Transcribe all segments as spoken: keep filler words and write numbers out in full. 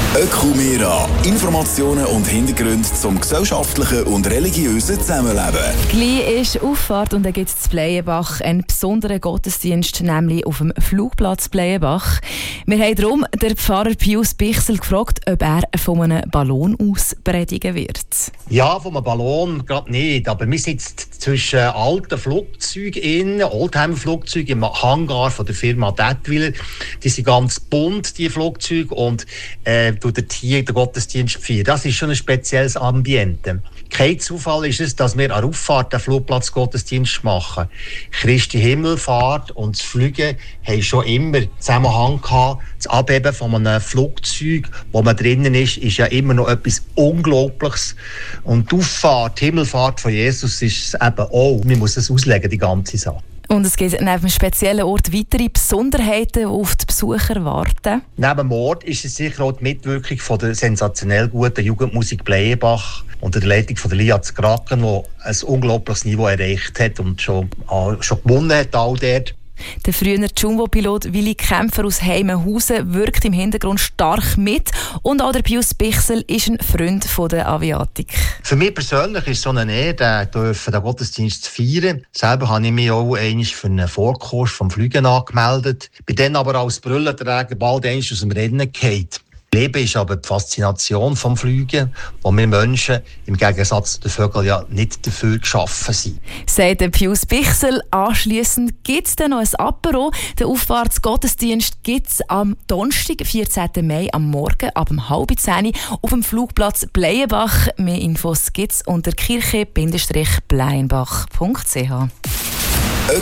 Ökumera. Informationen und Hintergründe zum gesellschaftlichen und religiösen Zusammenleben. Gleich ist Auffahrt und dann gibt es in Bleienbach einen besonderen Gottesdienst, nämlich auf dem Flugplatz Bleienbach. Wir haben darum den Pfarrer Pius Bichsel gefragt, ob er von einem Ballon aus predigen wird. Ja, von einem Ballon gerade nicht, aber wir sitzen zwischen alten Flugzeugen, Oldtimer-Flugzeugen im Hangar von der Firma Dettwiller. Die sind ganz bunt, die Flugzeuge, und äh, dort hier den Gottesdienst feiern. Das ist schon ein spezielles Ambiente. Kein Zufall ist es, dass wir an der Auffahrt den Flugplatz-Gottesdienst machen. Christi Himmelfahrt und das Fliegen haben schon immer Zusammenhang gehabt. Das Abheben von einem Flugzeug, wo man drinnen ist, ist ja immer noch etwas Unglaubliches. Und die Auffahrt, die Himmelfahrt von Jesus ist es eben auch. Man muss es auslegen, die ganze Sache. Und es gibt neben einem speziellen Ort weitere Besonderheiten, die auf die Besucher warten. Neben dem Ort ist es sicher auch die Mitwirkung von der sensationell guten Jugendmusik Bleienbach unter der Leitung von der Liaz Kraken, die ein unglaubliches Niveau erreicht hat und schon, schon gewonnen hat all dort. Der frühere Jumbo-Pilot Willi Kämpfer aus Heimenhausen wirkt im Hintergrund stark mit. Und auch der Pius Bichsel ist ein Freund von der Aviatik. Für mich persönlich ist es so eine Ehre, den Gottesdienst zu feiern. Selber habe ich mich auch einmal für einen Vorkurs vom Fliegen angemeldet. Bin dann aber als Brillenträger bald einmal aus dem Rennen gefallen. Leben ist aber die Faszination vom Fliegen, wo wir Menschen im Gegensatz zu den Vögeln ja nicht dafür geschaffen sind. Sagt der Pius Bichsel. Anschliessend gibt es dann noch ein Apero. Den Auffahrtsgottesdienst gibt es am Donnerstag, vierzehnten Mai, am Morgen ab um halb zehn auf dem Flugplatz Bleienbach. Mehr Infos gibt es unter kirche Bindestrich bleienbach punkt c h.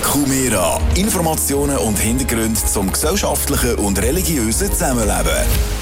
Ökumera. Informationen und Hintergründe zum gesellschaftlichen und religiösen Zusammenleben.